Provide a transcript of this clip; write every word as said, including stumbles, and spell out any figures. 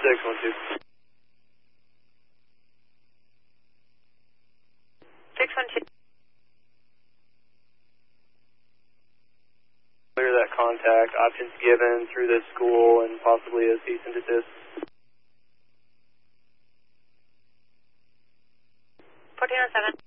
six one two. six one two. Clear that contact, options given through the school and possibly a cease and desist. fourteen oh seven.